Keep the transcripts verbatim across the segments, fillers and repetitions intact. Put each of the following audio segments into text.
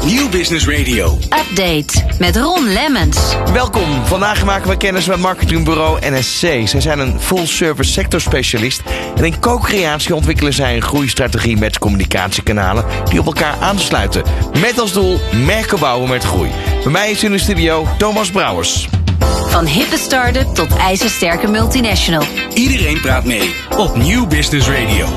Nieuw Business Radio. Update met Ron Lemmens. Welkom. Vandaag maken we kennis met marketingbureau N S C. Zij zijn een full-service sectorspecialist. En in co-creatie ontwikkelen zij een groeistrategie met communicatiekanalen die op elkaar aansluiten. Met als doel merken bouwen met groei. Bij mij is in de studio Thomas Brouwers. Van hippe start-up tot ijzersterke multinational. Iedereen praat mee op Nieuw Business Radio.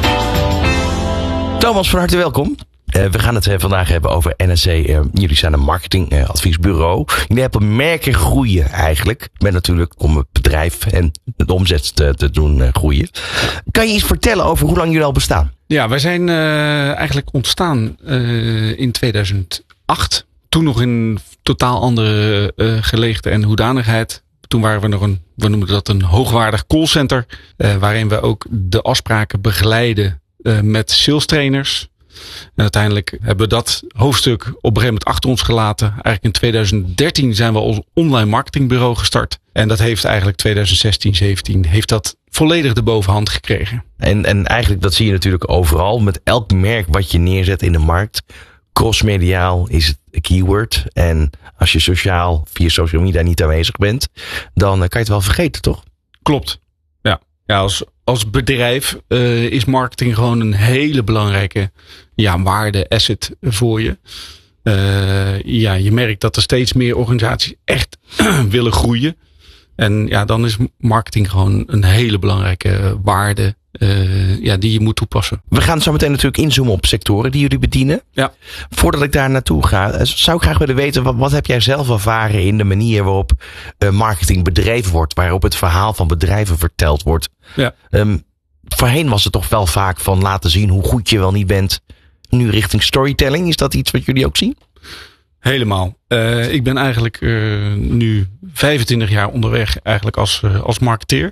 Thomas, van harte welkom. Uh, we gaan het uh, vandaag hebben over N S C. Uh, jullie zijn een marketingadviesbureau. Uh, jullie helpen merken groeien eigenlijk. Met natuurlijk om het bedrijf en de omzet te, te doen uh, groeien. Kan je iets vertellen over hoe lang jullie al bestaan? Ja, wij zijn uh, eigenlijk ontstaan uh, in tweeduizend acht. Toen nog in totaal andere uh, geleegte en hoedanigheid. Toen waren we nog een, we noemen dat een hoogwaardig callcenter. Uh, waarin we ook de afspraken begeleiden uh, met sales trainers. En uiteindelijk hebben we dat hoofdstuk op een gegeven moment achter ons gelaten. Eigenlijk in tweeduizend dertien zijn we als online marketingbureau gestart. En dat heeft eigenlijk tweeduizend zestien, zeventien heeft dat volledig de bovenhand gekregen. En, en eigenlijk dat zie je natuurlijk overal. Met elk merk wat je neerzet in de markt. Crossmediaal is het een keyword. En als je sociaal via social media niet aanwezig bent, dan kan je het wel vergeten, toch? Klopt. Ja, ja als, als bedrijf uh, is marketing gewoon een hele belangrijke ja, waarde, asset voor je. Uh, ja, je merkt dat er steeds meer organisaties echt willen groeien. En ja, dan is marketing gewoon een hele belangrijke waarde uh, ja, die je moet toepassen. We gaan zo meteen natuurlijk inzoomen op sectoren die jullie bedienen. Ja. Voordat ik daar naartoe ga, zou ik graag willen weten, wat, wat heb jij zelf ervaren in de manier waarop uh, marketing bedreven wordt, waarop het verhaal van bedrijven verteld wordt? Ja. Um, voorheen was het toch wel vaak van laten zien hoe goed je wel niet bent. Nu richting storytelling, is dat iets wat jullie ook zien? Helemaal. Uh, ik ben eigenlijk uh, nu vijfentwintig jaar onderweg eigenlijk als, uh, als marketeer.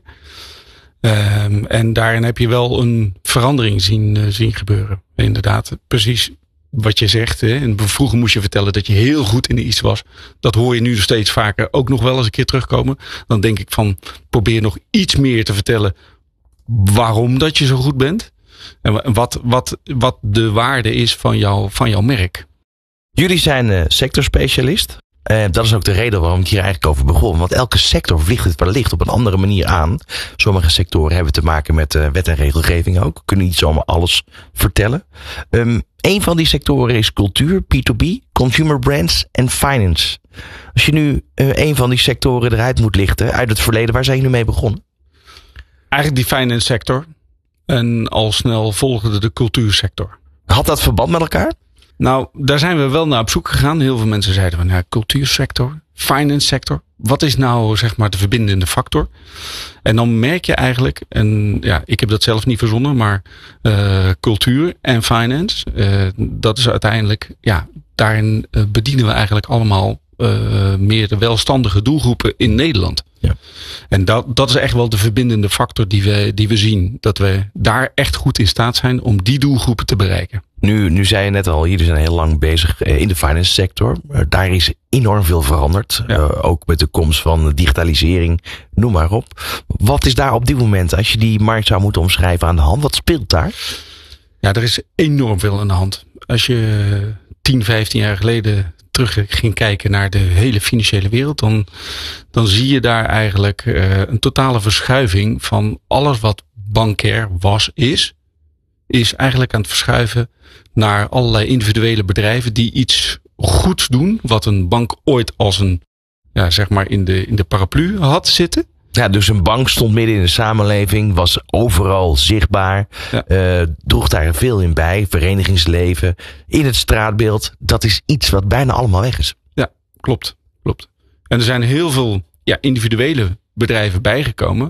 Uh, en daarin heb je wel een verandering zien, uh, zien gebeuren. Inderdaad, precies wat je zegt. Hè. En vroeger moest je vertellen dat je heel goed in iets was. Dat hoor je nu steeds vaker ook nog wel eens een keer terugkomen. Dan denk ik van probeer nog iets meer te vertellen waarom dat je zo goed bent. En wat, wat, wat de waarde is van, jou, van jouw merk. Jullie zijn uh, sectorspecialist. Uh, dat is ook de reden waarom ik hier eigenlijk over begon. Want elke sector vliegt het wellicht op een andere manier aan. Sommige sectoren hebben te maken met uh, wet en regelgeving ook. Kunnen niet zomaar alles vertellen. Um, een van die sectoren is cultuur, P twee B, consumer brands en finance. Als je nu uh, een van die sectoren eruit moet lichten uit het verleden, waar zijn jullie mee begonnen? Eigenlijk die finance sector. En al snel volgde de cultuursector. Had dat verband met elkaar? Nou, daar zijn we wel naar op zoek gegaan. Heel veel mensen zeiden van ja, cultuursector, finance sector. Wat is nou zeg maar de verbindende factor? En dan merk je eigenlijk, en ja, ik heb dat zelf niet verzonnen, maar uh, cultuur en finance, uh, dat is uiteindelijk, ja, daarin uh, bedienen we eigenlijk allemaal uh, meer de welstandige doelgroepen in Nederland. Ja. En dat, dat is echt wel de verbindende factor die we, die we zien. Dat we daar echt goed in staat zijn om die doelgroepen te bereiken. Nu, nu zei je net al, jullie zijn heel lang bezig in de finance sector. Daar is enorm veel veranderd. Ja. Uh, ook met de komst van digitalisering, noem maar op. Wat is daar op dit moment, als je die markt zou moeten omschrijven, aan de hand? Wat speelt daar? Ja, er is enorm veel aan de hand. Als je tien, vijftien jaar geleden terug ging kijken naar de hele financiële wereld, dan, dan zie je daar eigenlijk uh, een totale verschuiving van alles wat bankair was, is, is eigenlijk aan het verschuiven naar allerlei individuele bedrijven die iets goeds doen, wat een bank ooit als een, ja, zeg maar in de, in de paraplu had zitten. Ja, dus een bank stond midden in de samenleving, was overal zichtbaar, ja. uh, droeg daar veel in bij, verenigingsleven, in het straatbeeld. Dat is iets wat bijna allemaal weg is. Ja, klopt, klopt. En er zijn heel veel ja, individuele bedrijven bijgekomen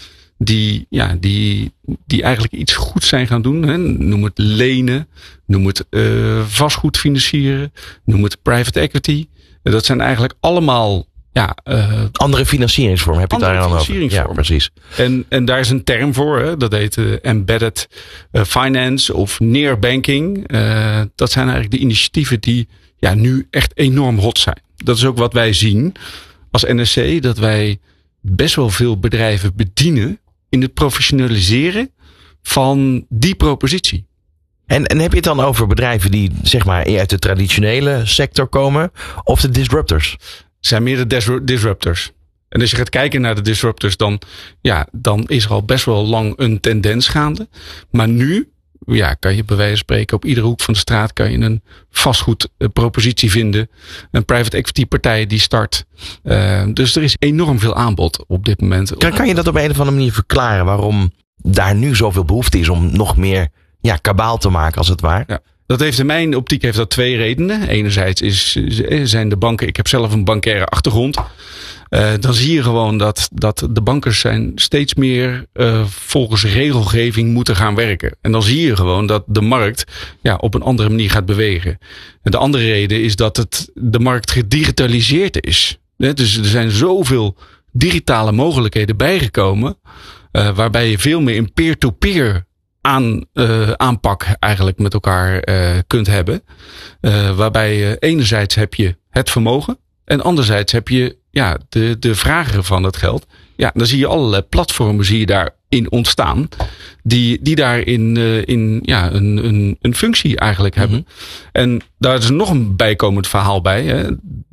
die, ja, die, die eigenlijk iets goeds zijn gaan doen. Hè. Noem het lenen, noem het uh, vastgoed financieren, noem het private equity. Dat zijn eigenlijk allemaal ja, uh, andere financieringsvorm heb je daar aan over. Ja, precies. En, en daar is een term voor, hè? Dat heet uh, embedded uh, finance of near banking. Uh, dat zijn eigenlijk de initiatieven die ja, nu echt enorm hot zijn. Dat is ook wat wij zien als N S C, dat wij best wel veel bedrijven bedienen in het professionaliseren van die propositie. En, en heb je het dan over bedrijven die zeg maar uit de traditionele sector komen of de disruptors? Het zijn meer de dis- disruptors. En als je gaat kijken naar de disruptors, dan, ja, dan is er al best wel lang een tendens gaande. Maar nu ja, kan je bij wijze van spreken op iedere hoek van de straat kan je een vastgoedpropositie vinden. Een private equity partij die start. Uh, dus er is enorm veel aanbod op dit moment. Kan, kan je dat op een of andere manier verklaren waarom daar nu zoveel behoefte is om nog meer ja, kabaal te maken als het ware? Ja. Dat heeft in mijn optiek heeft dat twee redenen. Enerzijds is, zijn de banken, ik heb zelf een bankaire achtergrond. Uh, dan zie je gewoon dat, dat de bankers zijn steeds meer uh, volgens regelgeving moeten gaan werken. En dan zie je gewoon dat de markt ja, op een andere manier gaat bewegen. En de andere reden is dat het, de markt gedigitaliseerd is. Dus er zijn zoveel digitale mogelijkheden bijgekomen. Uh, waarbij je veel meer in peer-to-peer aan, uh, aanpak eigenlijk met elkaar uh, kunt hebben. Uh, waarbij uh, enerzijds heb je het vermogen. En anderzijds heb je ja, de, de vrager van het geld. Ja, dan zie je allerlei platformen zie je daarin ontstaan. Die, die daarin uh, in, ja, een, een, een functie eigenlijk hebben. Mm-hmm. En daar is nog een bijkomend verhaal bij. Hè.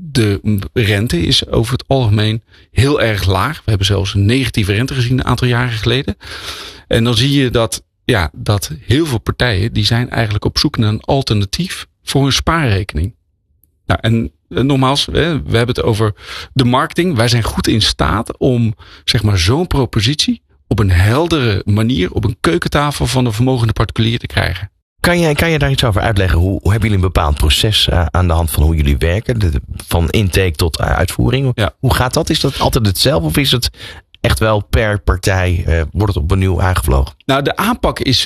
De rente is over het algemeen heel erg laag. We hebben zelfs een negatieve rente gezien een aantal jaren geleden. En dan zie je dat, ja, dat heel veel partijen die zijn eigenlijk op zoek naar een alternatief voor hun spaarrekening. Nou, en nogmaals, we hebben het over de marketing. Wij zijn goed in staat om zeg maar zo'n propositie op een heldere manier op een keukentafel van een vermogende particulier te krijgen. Kan je, kan je daar iets over uitleggen? Hoe, hoe hebben jullie een bepaald proces uh, aan de hand van hoe jullie werken? De, van intake tot uh, uitvoering. Ja. Hoe gaat dat? Is dat altijd hetzelfde of is het echt wel per partij, uh, wordt het opnieuw aangevlogen? Nou, de aanpak is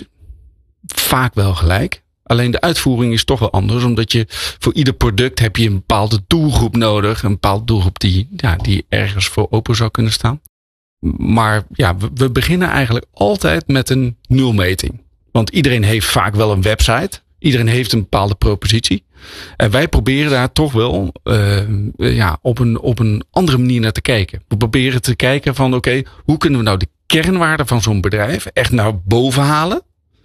vaak wel gelijk. Alleen de uitvoering is toch wel anders. Omdat je voor ieder product heb je een bepaalde doelgroep nodig. Een bepaalde doelgroep die, ja, die ergens voor open zou kunnen staan. Maar ja, we, we beginnen eigenlijk altijd met een nulmeting. Want iedereen heeft vaak wel een website. Iedereen heeft een bepaalde propositie. En wij proberen daar toch wel uh, ja, op, een, op een andere manier naar te kijken. We proberen te kijken van oké, okay, hoe kunnen we nou de kernwaarden van zo'n bedrijf echt naar boven halen?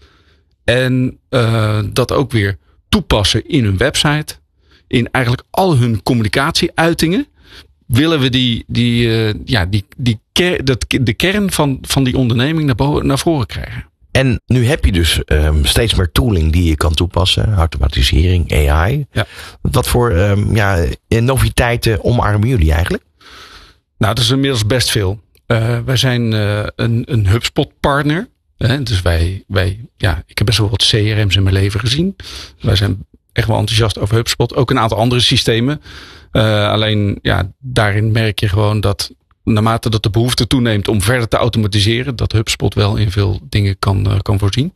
En uh, dat ook weer toepassen in hun website. In eigenlijk al hun communicatieuitingen. Willen we die, die, uh, ja, die, die ker, dat, de kern van, van die onderneming naar, boven, naar voren krijgen. En nu heb je dus um, steeds meer tooling die je kan toepassen. Automatisering, A I. Ja. Wat voor um, ja, noviteiten omarmen jullie eigenlijk? Nou, dat is inmiddels best veel. Uh, wij zijn uh, een, een HubSpot partner. He, dus wij, wij, ja, ik heb best wel wat C R M's in mijn leven gezien. Wij zijn echt wel enthousiast over HubSpot. Ook een aantal andere systemen. Uh, alleen, ja, daarin merk je gewoon dat naarmate dat de behoefte toeneemt om verder te automatiseren, dat HubSpot wel in veel dingen kan, uh, kan voorzien.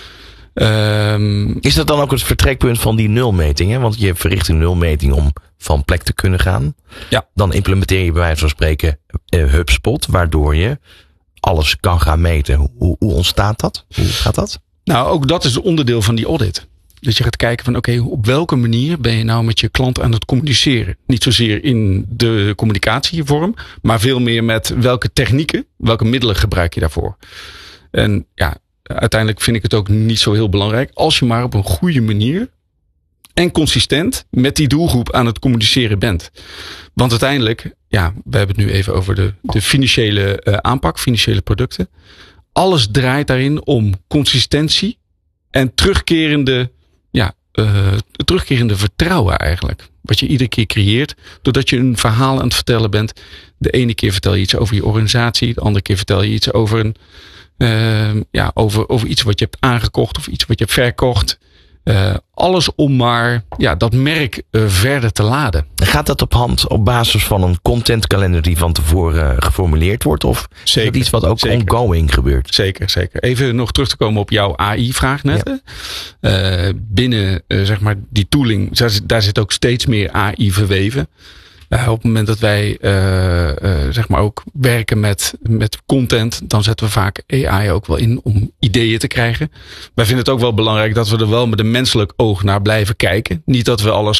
Um, Is dat dan ook het vertrekpunt van die nulmeting? Hè? Want je verricht een nulmeting om van plek te kunnen gaan. Ja. Dan implementeer je bij wijze van spreken uh, HubSpot, waardoor je alles kan gaan meten. Hoe, hoe ontstaat dat? Hoe gaat dat? Nou, ook dat is onderdeel van die audit. Dus je gaat kijken van oké, okay, op welke manier ben je nou met je klant aan het communiceren? Niet zozeer in de communicatievorm, maar veel meer met welke technieken, welke middelen gebruik je daarvoor? En ja, uiteindelijk vind ik het ook niet zo heel belangrijk als je maar op een goede manier en consistent met die doelgroep aan het communiceren bent. Want uiteindelijk, ja, we hebben het nu even over de, de financiële uh, aanpak, financiële producten. Alles draait daarin om consistentie en terugkerende, ja, uh, terugkerende vertrouwen eigenlijk. Wat je iedere keer creëert, doordat je een verhaal aan het vertellen bent. De ene keer vertel je iets over je organisatie, de andere keer vertel je iets over een, uh, ja, over, over iets wat je hebt aangekocht of iets wat je hebt verkocht. Uh, alles om maar ja, dat merk uh, verder te laden. Gaat dat op hand op basis van een contentkalender die van tevoren uh, geformuleerd wordt? Of zeker, is dat iets wat ook zeker. ongoing gebeurt? Zeker, zeker. Even nog terug te komen op jouw A I-vraag net. Ja. Uh, binnen uh, zeg maar die tooling, daar, daar zit ook steeds meer A I verweven. Uh, op het moment dat wij uh, uh, zeg maar ook werken met, met content, dan zetten we vaak A I ook wel in om ideeën te krijgen. Wij vinden het ook wel belangrijk dat we er wel met een menselijk oog naar blijven kijken. Niet dat we alles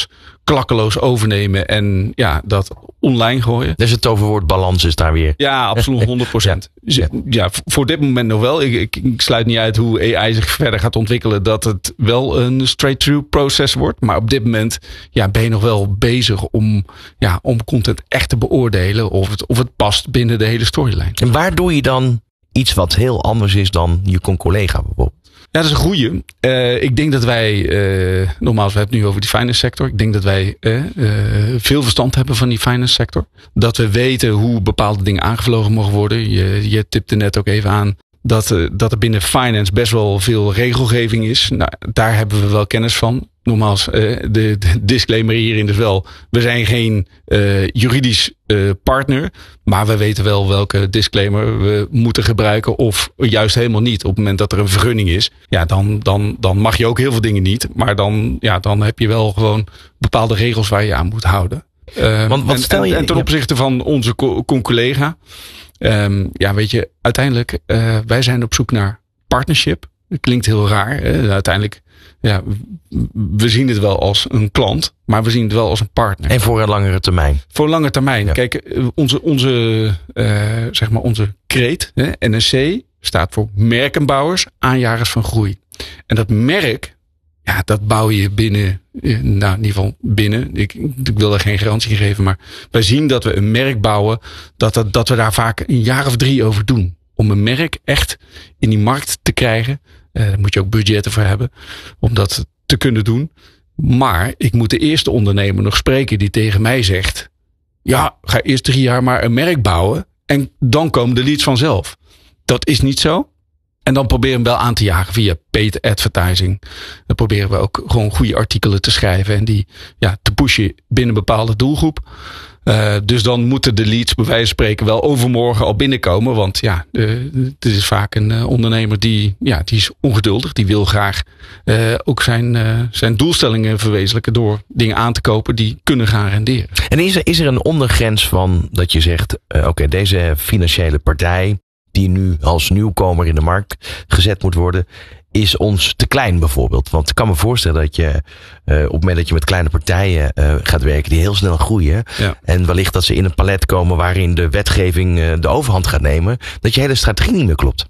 klakkeloos overnemen en ja, dat online gooien. Dus het toverwoord balans is daar weer. Ja, absoluut honderd procent. ja. ja, voor dit moment nog wel. Ik, ik, ik sluit niet uit hoe A I zich verder gaat ontwikkelen, dat het wel een straight-through proces wordt. Maar op dit moment ja, ben je nog wel bezig om, ja, om content echt te beoordelen of het, of het past binnen de hele storyline. En waar doe je dan iets wat heel anders is dan je collega bijvoorbeeld? Ja, dat is een goeie. Uh, ik denk dat wij, uh, nogmaals, we hebben het nu over die finance sector. Ik denk dat wij uh, uh, veel verstand hebben van die finance sector. Dat we weten hoe bepaalde dingen aangevlogen mogen worden. Je, je tipte net ook even aan dat, uh, dat er binnen finance best wel veel regelgeving is. Nou, daar hebben we wel kennis van. Nogmaals, uh, de, de disclaimer hierin dus wel. We zijn geen uh, juridisch uh, partner. Maar we weten wel welke disclaimer we moeten gebruiken. Of juist helemaal niet. Op het moment dat er een vergunning is. Ja, dan, dan, dan mag je ook heel veel dingen niet. Maar dan, ja, dan heb je wel gewoon bepaalde regels waar je aan moet houden. Uh, Want wat stel je? En, en ten opzichte van onze collega. Um, ja, weet je, uiteindelijk, uh, wij zijn op zoek naar partnership. Dat klinkt heel raar. Hè? Uiteindelijk, ja, we zien het wel als een klant, maar we zien het wel als een partner. En voor een langere termijn. Voor een lange termijn. Ja. Kijk, onze, onze, uh, zeg maar onze kreet, hè, N S C, staat voor merkenbouwers, aanjagers van groei. En dat merk, ja, dat bouw je binnen, nou in ieder geval binnen. Ik, ik wil er geen garantie geven, maar wij zien dat we een merk bouwen, dat, dat, dat we daar vaak een jaar of drie over doen. Om een merk echt in die markt te krijgen. Uh, daar moet je ook budgetten voor hebben. Om dat te kunnen doen. Maar ik moet de eerste ondernemer nog spreken die tegen mij zegt. Ja, ga eerst drie jaar maar een merk bouwen. En dan komen de leads vanzelf. Dat is niet zo. En dan proberen we hem wel aan te jagen via paid advertising. Dan proberen we ook gewoon goede artikelen te schrijven. En die ja, te pushen binnen een bepaalde doelgroep. Uh, dus dan moeten de leads bij wijze van spreken wel overmorgen al binnenkomen. Want ja, uh, het is vaak een uh, ondernemer die, ja, die is ongeduldig. Die wil graag uh, ook zijn, uh, zijn doelstellingen verwezenlijken door dingen aan te kopen die kunnen gaan renderen. En is er, is er een ondergrens van dat je zegt, uh, oké, okay, deze financiële partij die nu als nieuwkomer in de markt gezet moet worden, is ons te klein bijvoorbeeld. Want ik kan me voorstellen dat je uh, op het moment dat je met kleine partijen uh, gaat werken die heel snel groeien. Ja. En wellicht dat ze in een palet komen waarin de wetgeving uh, de overhand gaat nemen. Dat je hele strategie niet meer klopt.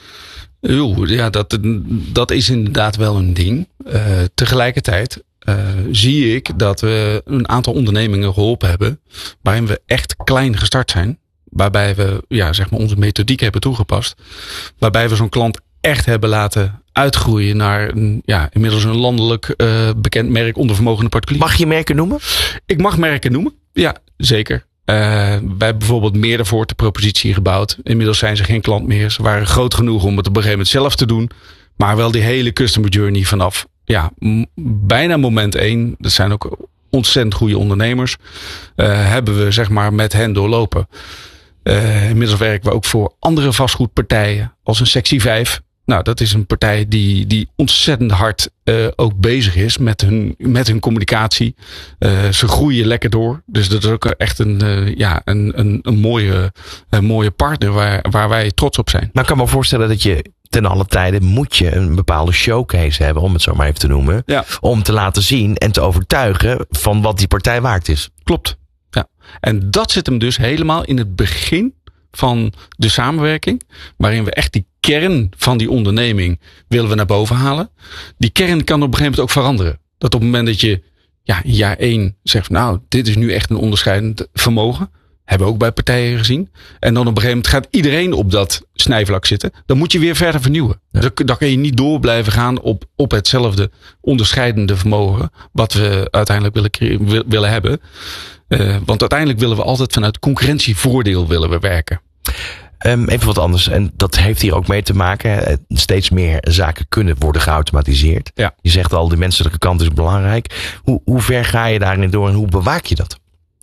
Ja, dat, dat is inderdaad wel een ding. Uh, tegelijkertijd uh, zie ik dat we een aantal ondernemingen geholpen hebben waarin we echt klein gestart zijn. Waarbij we ja, zeg maar onze methodiek hebben toegepast. Waarbij we zo'n klant echt hebben laten uitgroeien naar een, ja, inmiddels een landelijk uh, bekend merk onder vermogende particulieren. Mag je merken noemen? Ik mag merken noemen. Ja, zeker. Uh, wij hebben bijvoorbeeld Meerdervoort de propositie gebouwd. Inmiddels zijn ze geen klant meer. Ze waren groot genoeg om het op een gegeven moment zelf te doen. Maar wel die hele customer journey vanaf ja, m- bijna moment één. Dat zijn ook ontzettend goede ondernemers. Uh, hebben we zeg maar met hen doorlopen. Uh, inmiddels werken we ook voor andere vastgoedpartijen als een Sectie vijf. Nou, dat is een partij die, die ontzettend hard uh, ook bezig is met hun, met hun communicatie. Uh, ze groeien lekker door. Dus dat is ook echt een, uh, ja, een, een, een, mooie, een mooie partner waar, waar wij trots op zijn. Maar ik kan me voorstellen dat je ten alle tijde moet je een bepaalde showcase hebben, om het zo maar even te noemen. Ja. Om te laten zien en te overtuigen van wat die partij waard is. Klopt. Ja. En dat zit hem dus helemaal in het begin van de samenwerking. Waarin we echt die kern van die onderneming willen we naar boven halen. Die kern kan op een gegeven moment ook veranderen. Dat op het moment dat je ja, in jaar één zegt, nou, dit is nu echt een onderscheidend vermogen. Hebben we ook bij partijen gezien. En dan op een gegeven moment gaat iedereen op dat snijvlak zitten. Dan moet je weer verder vernieuwen. Ja. Dan, dan kan je niet door blijven gaan op, op hetzelfde onderscheidende vermogen. Wat we uiteindelijk willen, willen hebben. Uh, want uiteindelijk willen we altijd vanuit concurrentievoordeel willen we werken. Um, even wat anders. En dat heeft hier ook mee te maken. Steeds meer zaken kunnen worden geautomatiseerd. Ja. Je zegt al, de menselijke kant is belangrijk. Hoe, hoe ver ga je daarin door en hoe bewaak je dat?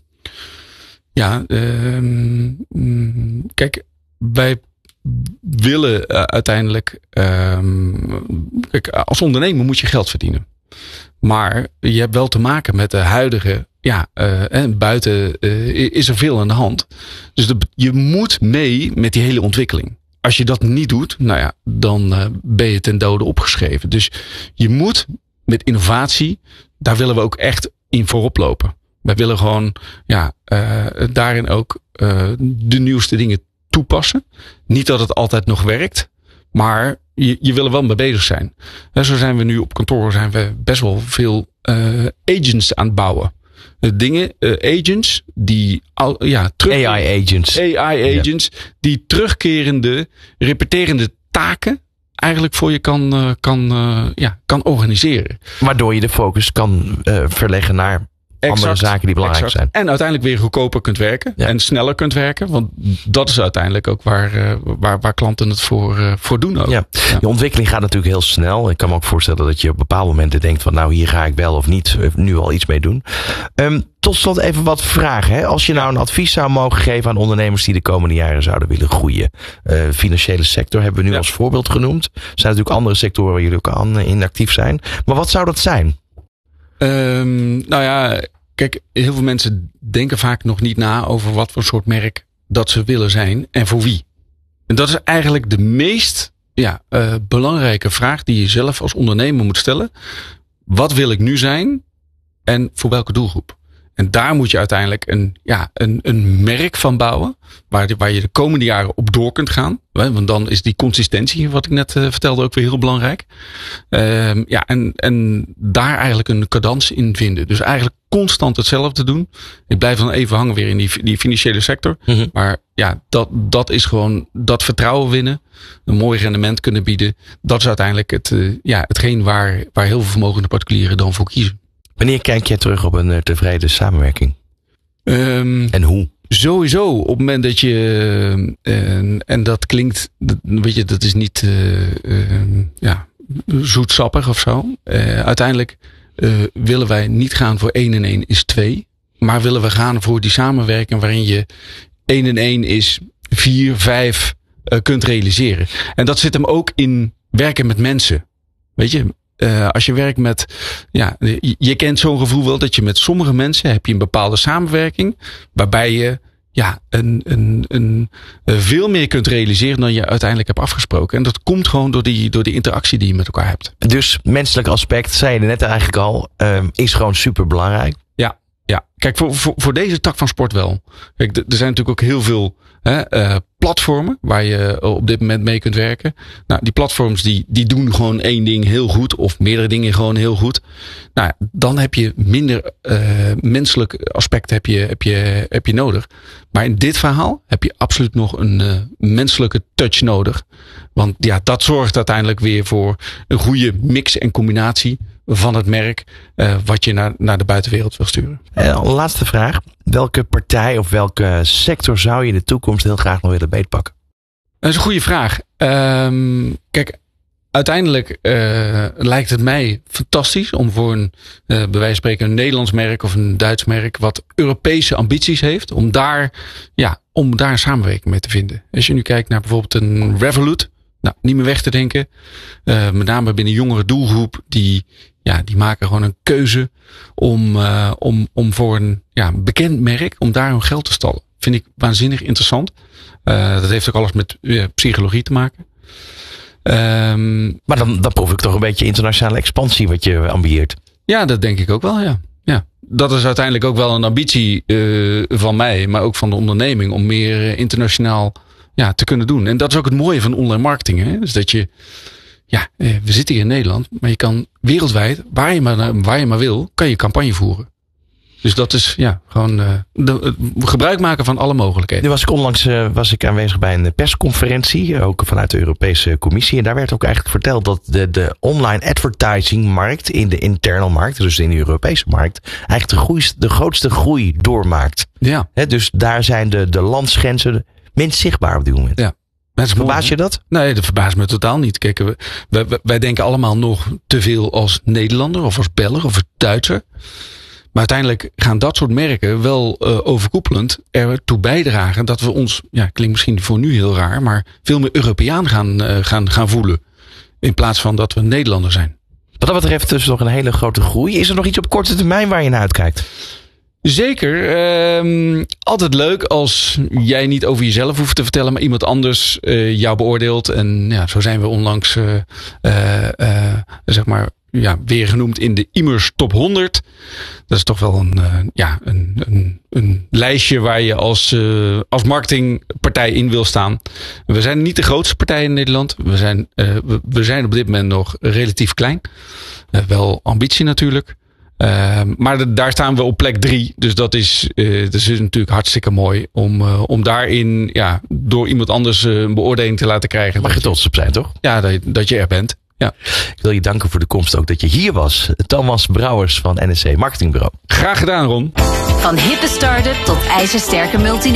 Ja, um, kijk, wij willen uh, uiteindelijk, um, kijk, als ondernemer moet je geld verdienen. Maar je hebt wel te maken met de huidige, ja, uh, en buiten uh, is er veel aan de hand. Dus de, je moet mee met die hele ontwikkeling. Als je dat niet doet, nou ja, dan uh, ben je ten dode opgeschreven. Dus je moet met innovatie, daar willen we ook echt in voorop lopen. Wij willen gewoon ja, uh, daarin ook uh, de nieuwste dingen toepassen. Niet dat het altijd nog werkt, maar je, je wil er wel mee bezig zijn. En zo zijn we nu op kantoor zijn we best wel veel uh, agents aan het bouwen. Uh, dingen, uh, agents die al, ja, terug, A I agents. A I agents ja. die terugkerende, repeterende taken eigenlijk voor je kan, uh, kan, uh, ja, kan organiseren. Waardoor je de focus kan uh, verleggen naar exact, andere zaken die belangrijk exact. zijn. En uiteindelijk weer goedkoper kunt werken. Ja. En sneller kunt werken. Want dat is uiteindelijk ook waar, uh, waar, waar klanten het voor, uh, voor doen. Ook. Ja. Ja. De ontwikkeling gaat natuurlijk heel snel. Ik kan me ook voorstellen dat je op bepaalde momenten denkt van nou hier ga ik wel of niet nu al iets mee doen. Um, tot slot even wat vragen. Hè? Als je nou een advies zou mogen geven aan ondernemers die de komende jaren zouden willen groeien. Uh, financiële sector hebben we nu ja. als voorbeeld genoemd. Er zijn natuurlijk andere sectoren waar jullie ook aan in actief zijn. Maar wat zou dat zijn? Um, nou ja, kijk, heel veel mensen denken vaak nog niet na over wat voor soort merk dat ze willen zijn en voor wie. En dat is eigenlijk de meest ja, uh, belangrijke vraag die je zelf als ondernemer moet stellen. Wat wil ik nu zijn en voor welke doelgroep? En daar moet je uiteindelijk een, ja, een, een merk van bouwen. Waar, waar je de komende jaren op door kunt gaan. Want dan is die consistentie, wat ik net uh, vertelde, ook weer heel belangrijk. Uh, ja, en, en daar eigenlijk een cadans in vinden. Dus eigenlijk constant hetzelfde doen. Ik blijf dan even hangen weer in die, die financiële sector. Mm-hmm. Maar ja, dat, dat is gewoon dat vertrouwen winnen. Een mooi rendement kunnen bieden. Dat is uiteindelijk het, uh, ja, hetgeen waar, waar heel veel vermogende particulieren dan voor kiezen. Wanneer kijk jij terug op een uh, tevreden samenwerking? Um, en hoe? Sowieso, op het moment dat je, uh, en, en dat klinkt, dat, weet je, dat is niet uh, uh, ja, zoetsappig of zo. Uh, uiteindelijk uh, willen wij niet gaan voor één en één is twee. Maar willen we gaan voor die samenwerking waarin je één en één is vier, vijf uh, kunt realiseren. En dat zit hem ook in werken met mensen. Weet je, Uh, als je werkt met, ja, je, je kent zo'n gevoel wel dat je met sommige mensen heb je een bepaalde samenwerking waarbij je ja, een, een, een, een veel meer kunt realiseren dan je uiteindelijk hebt afgesproken. En dat komt gewoon door die, door die interactie die je met elkaar hebt. Dus menselijk aspect, zei je net eigenlijk al, uh, is gewoon super belangrijk. Ja, ja. Kijk, voor, voor, voor deze tak van sport wel. Kijk, er zijn natuurlijk ook heel veel hè, uh, platformen waar je op dit moment mee kunt werken. Nou, die platforms die, die doen gewoon één ding heel goed of meerdere dingen gewoon heel goed. Nou, dan heb je minder uh, menselijk aspect heb je, heb, je, heb je nodig. Maar in dit verhaal heb je absoluut nog een uh, menselijke touch nodig. Want ja, dat zorgt uiteindelijk weer voor een goede mix en combinatie van het merk uh, wat je naar, naar de buitenwereld wil sturen. Uh, laatste vraag. Welke partij of welke sector zou je in de toekomst heel graag nog willen beetpakken? Dat is een goede vraag. Um, kijk, uiteindelijk uh, lijkt het mij fantastisch om voor een, uh, bij wijze van spreken, een Nederlands merk of een Duits merk wat Europese ambities heeft, om daar, ja, om daar een samenwerking mee te vinden. Als je nu kijkt naar bijvoorbeeld een Revolut, nou, niet meer weg te denken. Uh, met name binnen jongere doelgroep, die, ja, die maken gewoon een keuze om, uh, om, om voor een ja, bekend merk, om daar hun geld te stallen. Vind ik waanzinnig interessant. Uh, dat heeft ook alles met uh, psychologie te maken. Um, maar dan, dan proef ik toch een beetje internationale expansie wat je ambieert. Ja, dat denk ik ook wel, ja. ja. Dat is uiteindelijk ook wel een ambitie uh, van mij, maar ook van de onderneming om meer uh, internationaal ja, te kunnen doen. En dat is ook het mooie van online marketing. Hè? Dus dat je, ja, uh, we zitten hier in Nederland, maar je kan wereldwijd, waar je maar, waar je maar wil, kan je campagne voeren. Dus dat is ja gewoon uh, de, uh, gebruik maken van alle mogelijkheden. Nu was ik onlangs uh, was ik aanwezig bij een persconferentie, ook vanuit de Europese Commissie. En daar werd ook eigenlijk verteld dat de, de online advertising markt in de internal markt, dus in de Europese markt, eigenlijk de, groei, de grootste groei doormaakt. Ja. He, dus daar zijn de, de landsgrenzen minst zichtbaar op dit moment. Ja. Verbaas je dat? Nee, dat verbaast me totaal niet. Kijk, we, wij, wij denken allemaal nog te veel als Nederlander of als Belg of als Duitser. Maar uiteindelijk gaan dat soort merken wel uh, overkoepelend ertoe bijdragen dat we ons, ja, klinkt misschien voor nu heel raar, maar veel meer Europeaan gaan, uh, gaan, gaan voelen. In plaats van dat we Nederlander zijn. Wat dat betreft dus nog een hele grote groei. Is er nog iets op korte termijn waar je naar uitkijkt? Zeker. Um, altijd leuk als jij niet over jezelf hoeft te vertellen, maar iemand anders uh, jou beoordeelt. En ja, zo zijn we onlangs uh, uh, uh, zeg maar ja, weer genoemd in de Immers Top honderd. Dat is toch wel een, uh, ja, een, een, een lijstje waar je als, uh, als marketingpartij in wil staan. We zijn niet de grootste partij in Nederland. We zijn, uh, we, we zijn op dit moment nog relatief klein. Uh, wel ambitie natuurlijk. Uh, maar de, daar staan we op plek drie. Dus dat is, uh, dat is natuurlijk hartstikke mooi. Om, uh, om daarin ja, door iemand anders uh, een beoordeling te laten krijgen. Mag je trots op zijn, toch? Ja, dat, dat je er bent. Ja. Ik wil je danken voor de komst ook dat je hier was. Thomas Brouwers van N S C Marketingbureau. Graag gedaan, Ron. Van hippe start-up tot ijzersterke multinational.